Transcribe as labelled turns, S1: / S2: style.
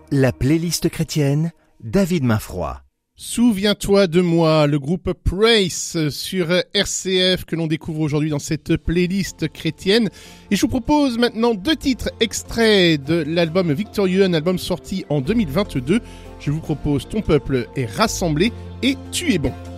S1: La playlist chrétienne, David Mainfroy.
S2: Souviens-toi de moi, le groupe Praise sur RCF que l'on découvre aujourd'hui dans cette playlist chrétienne. Et je vous propose maintenant 2 titres extraits de l'album Victorieux, un album sorti en 2022. Je vous propose Ton peuple est rassemblé et Tu es bon.